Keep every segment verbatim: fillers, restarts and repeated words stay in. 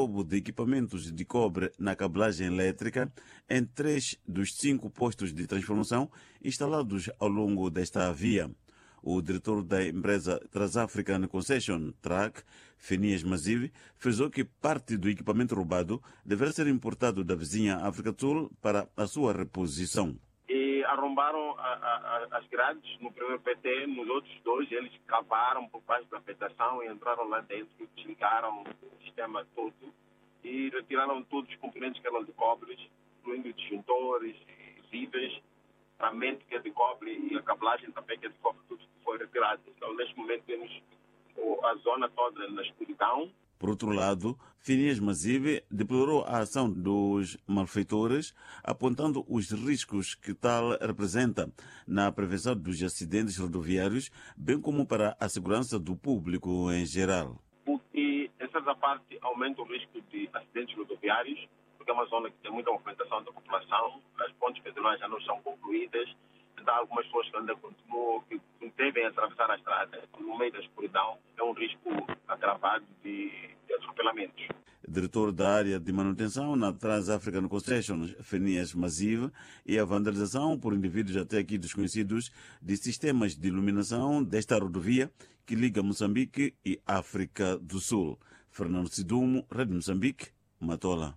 roubo de equipamentos de cobre na cabelagem elétrica em três dos cinco postos de transformação instalados ao longo desta via. O diretor da empresa Trans-African Concession, T R A C, Phineas Mazive, frisou que parte do equipamento roubado deverá ser importado da vizinha África do Sul para a sua reposição. E arrombaram a, a, as grades no primeiro P T, nos outros dois eles cavaram por baixo da vegetação e entraram lá dentro, desligaram o sistema todo e retiraram todos os componentes que eram de cobre, incluindo disjuntores, fusíveis, a mente que é de cobre e a cabelagem também que é de cobre, tudo foi retirado. Então, neste momento, temos a zona toda na escuridão. Por outro lado, Phineas Mazive deplorou a ação dos malfeitores, apontando os riscos que tal representa na prevenção dos acidentes rodoviários, bem como para a segurança do público em geral. Porque, em certa parte, aumenta o risco de acidentes rodoviários, porque é uma zona que tem muita movimentação da população, as pontes pedonais já não são concluídas, então algumas pessoas que ainda continuam, que devem atravessar a estrada no meio da escuridão, é um risco agravado de, de atropelamentos. Diretor da área de manutenção na Trans-African Concession, Phineas Mazive, e a vandalização por indivíduos até aqui desconhecidos de sistemas de iluminação desta rodovia que liga Moçambique e África do Sul. Fernando Sidumo, Rede Moçambique, Matola.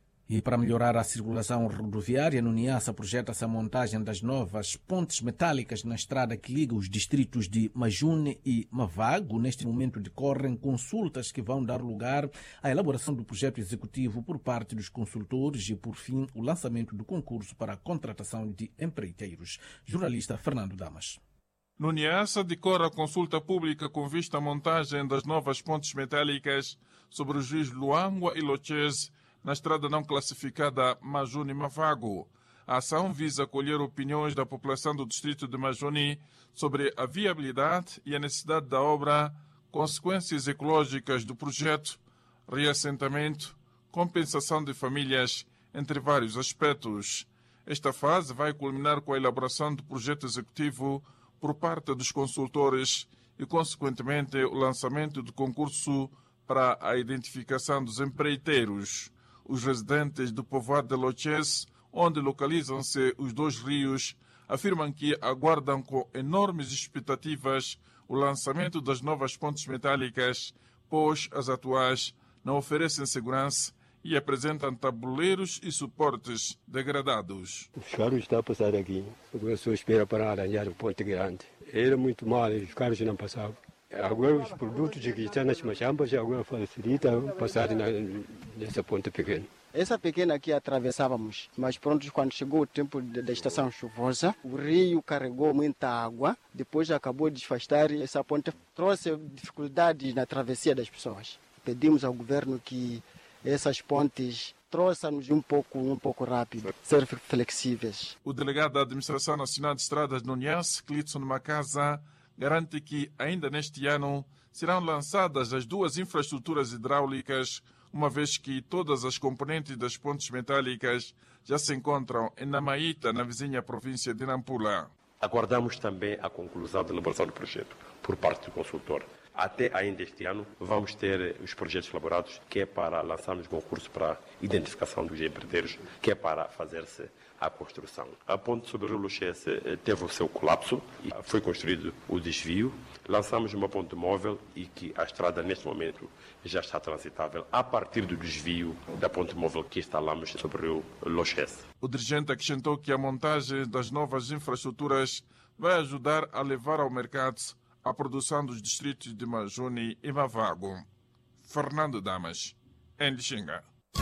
E para melhorar a circulação rodoviária, no Niassa projeta-se a montagem das novas pontes metálicas na estrada que liga os distritos de Majune e Mavago. Neste momento decorrem consultas que vão dar lugar à elaboração do projeto executivo por parte dos consultores e, por fim, o lançamento do concurso para a contratação de empreiteiros. Jornalista Fernando Damas. No Niassa decorre a consulta pública com vista à montagem das novas pontes metálicas sobre os rios Luangwa e Loches, na estrada não classificada Majuni-Mavago. A ação visa acolher opiniões da população do distrito de Majuni sobre a viabilidade e a necessidade da obra, consequências ecológicas do projeto, reassentamento, compensação de famílias, entre vários aspectos. Esta fase vai culminar com a elaboração do projeto executivo por parte dos consultores e, consequentemente, o lançamento do concurso para a identificação dos empreiteiros. Os residentes do povoado de Loches, onde localizam-se os dois rios, afirmam que aguardam com enormes expectativas o lançamento das novas pontes metálicas, pois as atuais não oferecem segurança e apresentam tabuleiros e suportes degradados. Os carros estão a passar aqui. Agora só espera para arranjar um ponte grande. Era muito mal, os carros não passavam. Agora os produtos que estão nas machambas agora facilitam passar na, nessa ponte pequena. Essa pequena aqui atravessávamos, mas pronto, quando chegou o tempo da estação chuvosa, o rio carregou muita água, depois acabou de desfastar e essa ponte trouxe dificuldades na travessia das pessoas. Pedimos ao governo que essas pontes trouxam-nos um pouco, um pouco rápido, ser flexíveis. O delegado da Administração Nacional de Estradas no Niassa, Clitson Macasa, garante que ainda neste ano serão lançadas as duas infraestruturas hidráulicas, uma vez que todas as componentes das pontes metálicas já se encontram em Namaíta, na vizinha província de Nampula. Aguardamos também a conclusão da elaboração do projeto por parte do consultor. Até ainda este ano vamos ter os projetos elaborados, que é para lançarmos concurso para identificação dos empreiteiros, que é para fazer-se a construção. A ponte sobre o Rio Loches teve o seu colapso e foi construído o desvio. Lançamos uma ponte móvel e que a estrada neste momento já está transitável a partir do desvio da ponte móvel que instalamos sobre o Rio Loches. O dirigente acrescentou que a montagem das novas infraestruturas vai ajudar a levar ao mercado a produção dos distritos de Majuni e Mavago. Fernando Damas, em Lixinga.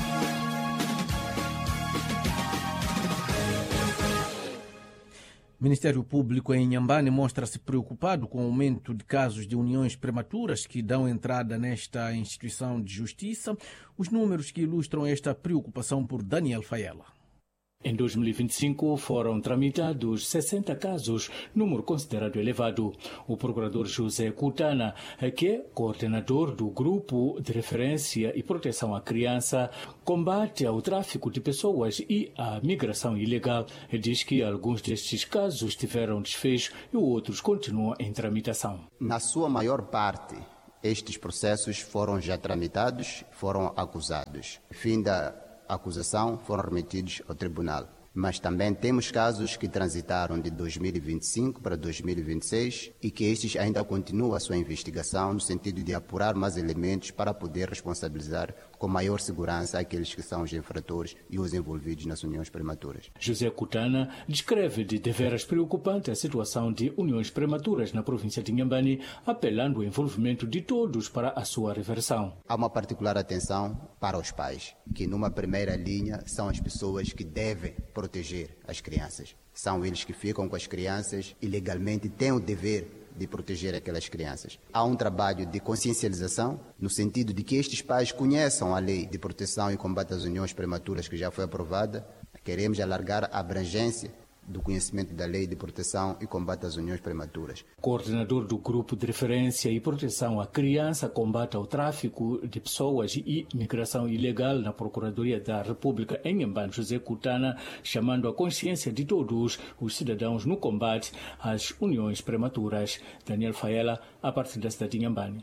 O Ministério Público em Inhambane mostra-se preocupado com o aumento de casos de uniões prematuras que dão entrada nesta instituição de justiça. Os números que ilustram esta preocupação por Daniel Faiela. Em dois mil e vinte e cinco foram tramitados sessenta casos, número considerado elevado. O procurador José Kutana, que é coordenador do Grupo de Referência e Proteção à Criança, combate ao tráfico de pessoas e à migração ilegal, diz que alguns destes casos tiveram desfecho e outros continuam em tramitação. Na sua maior parte, estes processos foram já tramitados, foram acusados. Fim da acusação, foram remetidos ao tribunal. Mas também temos casos que transitaram de dois mil e vinte e cinco para dois mil e vinte e seis e que estes ainda continuam a sua investigação no sentido de apurar mais elementos para poder responsabilizar com maior segurança aqueles que são os infratores e os envolvidos nas uniões prematuras. José Kutana descreve de deveras preocupante a situação de uniões prematuras na província de Inhambane, apelando ao envolvimento de todos para a sua reversão. Há uma particular atenção para os pais, que numa primeira linha são as pessoas que devem proteger as crianças. São eles que ficam com as crianças e legalmente têm o dever de proteger aquelas crianças. Há um trabalho de consciencialização, no sentido de que estes pais conheçam a lei de proteção e combate às uniões prematuras que já foi aprovada. Queremos alargar a abrangência do conhecimento da lei de proteção e combate às uniões prematuras. Coordenador do Grupo de Referência e Proteção à Criança, Combate ao Tráfico de Pessoas e Migração Ilegal na Procuradoria da República em Inhambane, José Kutana, chamando a consciência de todos os cidadãos no combate às uniões prematuras. Daniel Faela, a partir da cidade de Inhambane.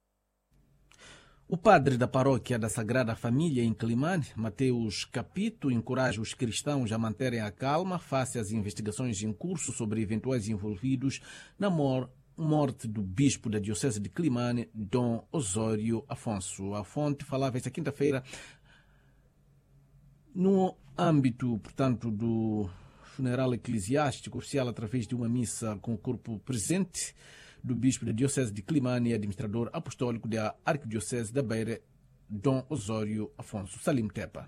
O padre da paróquia da Sagrada Família em Climane, Mateus Capito, encoraja os cristãos a manterem a calma face às investigações em curso sobre eventuais envolvidos na mor morte do bispo da Diocese de Climane, Dom Osório Afonso. A fonte falava esta quinta-feira no âmbito, portanto, do funeral eclesiástico oficial através de uma missa com o corpo presente do bispo da Diocese de Climane e administrador apostólico da Arquidiocese da Beira, Dom Osório Afonso. Salim Tepa.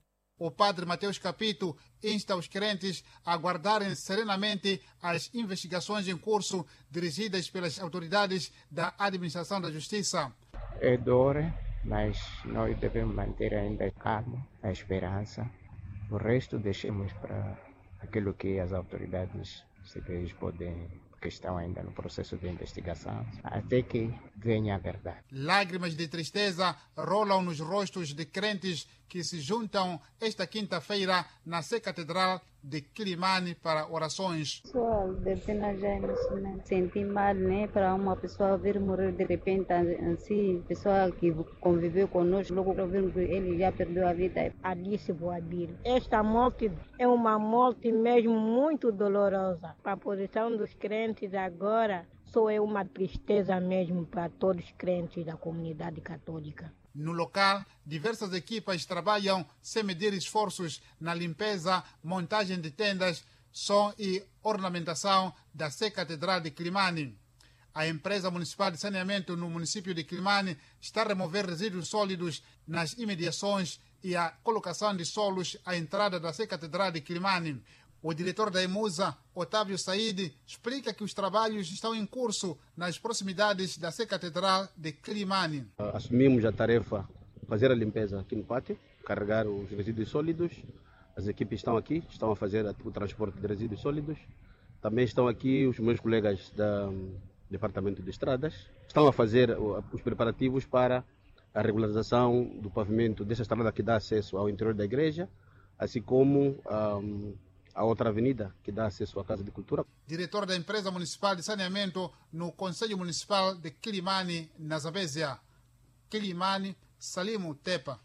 O padre Mateus Capito insta os crentes a aguardarem serenamente as investigações em curso dirigidas pelas autoridades da administração da justiça. É dor, mas nós devemos manter ainda calma, a esperança. O resto deixemos para aquilo que as autoridades civis podem, que estão ainda no processo de investigação, até que venha a verdade. Lágrimas de tristeza rolam nos rostos de crentes que se juntam esta quinta-feira na Sé Catedral de Climane para orações. Pessoal, de pena já né? Senti mal, né? Para uma pessoa vir morrer de repente, assim, pessoa que conviveu conosco, logo vir que ele já perdeu a vida. Alice Boabil. Esta morte é uma morte mesmo muito dolorosa. Para a posição dos crentes agora, só é uma tristeza mesmo para todos os crentes da comunidade católica. No local, diversas equipas trabalham sem medir esforços na limpeza, montagem de tendas, som e ornamentação da Sé Catedral de Climane. A empresa municipal de saneamento no município de Climane está a remover resíduos sólidos nas imediações e a colocação de solos à entrada da Sé Catedral de Climane. O diretor da EMUSA, Otávio Said, explica que os trabalhos estão em curso nas proximidades da Sé Catedral de Climane. Assumimos a tarefa de fazer a limpeza aqui no pátio, carregar os resíduos sólidos. As equipes estão aqui, estão a fazer o transporte de resíduos sólidos. Também estão aqui os meus colegas do Departamento de Estradas. Estão a fazer os preparativos para a regularização do pavimento dessa estrada que dá acesso ao interior da igreja, assim como um, a outra avenida que dá acesso à Casa de Cultura. Diretor da empresa municipal de saneamento no Conselho Municipal de Climane, na Zambésia. Climane, Salimo Tepa.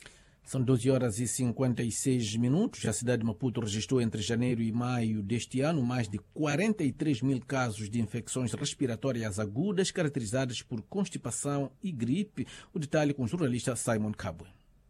São doze horas e cinquenta e seis minutos. A cidade de Maputo registrou entre janeiro e maio deste ano mais de quarenta e três mil casos de infecções respiratórias agudas caracterizadas por constipação e gripe. O detalhe com o jornalista Simon Kabwe.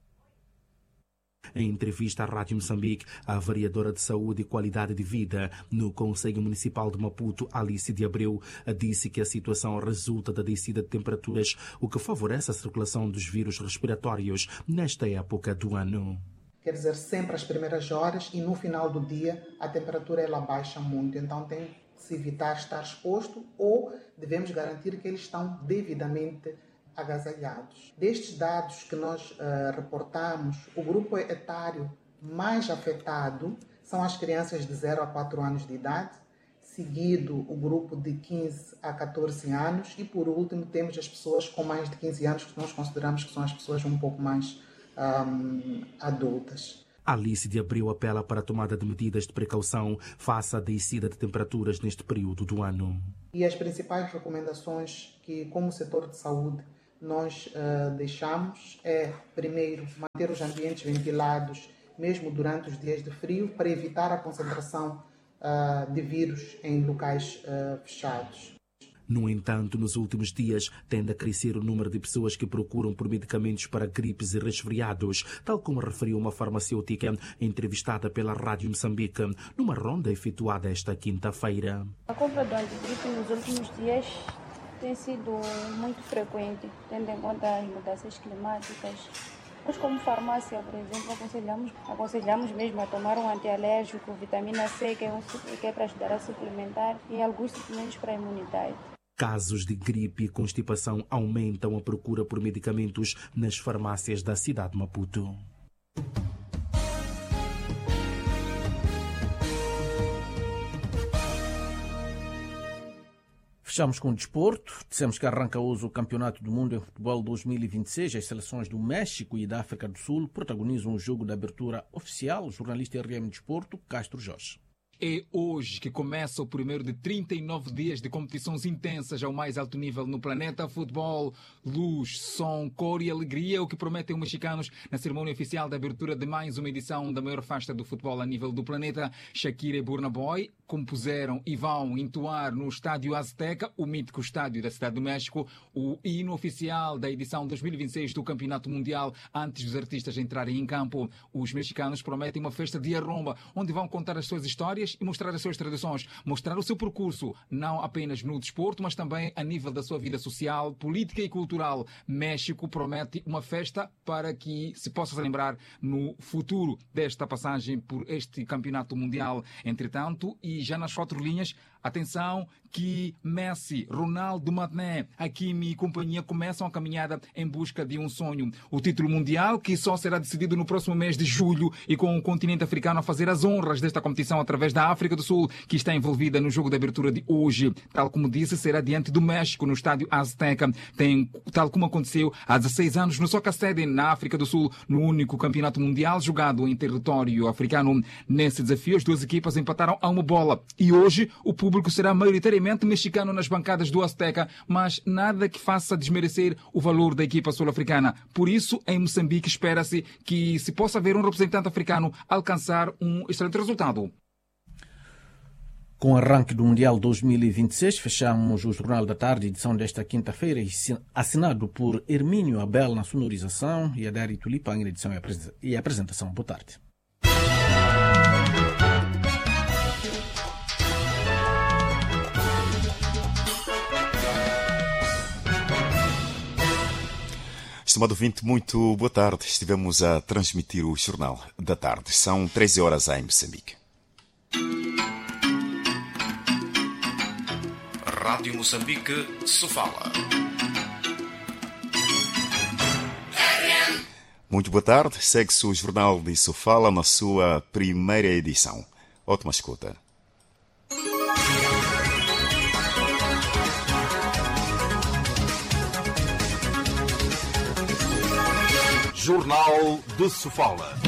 Em entrevista à Rádio Moçambique, a vereadora de Saúde e Qualidade de Vida no Conselho Municipal de Maputo, Alice de Abreu, disse que a situação resulta da descida de temperaturas, o que favorece a circulação dos vírus respiratórios nesta época do ano. Quer dizer, sempre às primeiras horas e no final do dia a temperatura ela baixa muito, então tem que se evitar estar exposto ou devemos garantir que eles estão devidamente agasalhados. Destes dados que nós uh, reportamos, o grupo etário mais afetado são as crianças de zero a quatro anos de idade, seguido o grupo de quinze a catorze anos e, por último, temos as pessoas com mais de quinze anos, que nós consideramos que são as pessoas um pouco mais um, adultas. Alice de Abreu apela para a tomada de medidas de precaução face à descida de temperaturas neste período do ano. E as principais recomendações que, como setor de saúde, nós uh, deixamos é, primeiro, manter os ambientes ventilados, mesmo durante os dias de frio, para evitar a concentração uh, de vírus em locais uh, fechados. No entanto, nos últimos dias, tende a crescer o número de pessoas que procuram por medicamentos para gripes e resfriados, tal como referiu uma farmacêutica entrevistada pela Rádio Moçambique, numa ronda efetuada esta quinta-feira. A compra do antigripe nos últimos dias tem sido muito frequente, tendo em conta as mudanças climáticas. Nós, como farmácia, por exemplo, aconselhamos, aconselhamos mesmo a tomar um antialérgico, vitamina C, que é, um, que é para ajudar a suplementar, e alguns suplementos para a imunidade. Casos de gripe e constipação aumentam a procura por medicamentos nas farmácias da cidade de Maputo. Fechamos com o desporto. Dissemos que arranca hoje o Campeonato do Mundo em Futebol dois mil e vinte e seis. As seleções do México e da África do Sul protagonizam o jogo de abertura oficial. O jornalista R M Desporto, Castro Jorge. É hoje que começa o primeiro de trinta e nove dias de competições intensas ao mais alto nível no planeta futebol. Luz, som, cor e alegria, o que prometem os mexicanos na cerimônia oficial da abertura de mais uma edição da maior festa do futebol a nível do planeta. Shakira e Burna Boy compuseram e vão entoar no Estádio Azteca, o mítico estádio da Cidade do México, o hino oficial da edição dois mil e vinte e seis do Campeonato Mundial. Antes dos artistas entrarem em campo, os mexicanos prometem uma festa de arromba, onde vão contar as suas histórias e mostrar as suas tradições, mostrar o seu percurso, não apenas no desporto, mas também a nível da sua vida social, política e cultural. México promete uma festa para que se possa lembrar no futuro desta passagem por este campeonato mundial. Entretanto, e já nas quatro linhas, atenção que Messi, Ronaldo, Mané, Hakimi e companhia começam a caminhada em busca de um sonho. O título mundial, que só será decidido no próximo mês de julho, e com o continente africano a fazer as honras desta competição através da África do Sul, que está envolvida no jogo de abertura de hoje. Tal como disse, será diante do México, no Estádio Azteca. Tem, tal como aconteceu há dezesseis anos no Soccer Stadium, na África do Sul, no único campeonato mundial jogado em território africano. Nesse desafio, as duas equipas empataram a uma bola. E hoje, o público será maioritariamente mexicano nas bancadas do Azteca, mas nada que faça desmerecer o valor da equipa sul-africana. Por isso, em Moçambique, espera-se que se possa ver um representante africano alcançar um excelente resultado. Com o arranque do Mundial dois mil e vinte e seis, fechamos o Jornal da Tarde, edição desta quinta-feira, assinado por Hermínio Abel na sonorização e Adari Tulipan na edição e apresentação. Boa tarde. Estimado ouvinte, muito boa tarde. Estivemos a transmitir o Jornal da Tarde. São treze horas em Moçambique. Rádio Moçambique, Sofala. Muito boa tarde. Segue-se o Jornal de Sofala na sua primeira edição. Ótima escuta. Jornal de Sofala.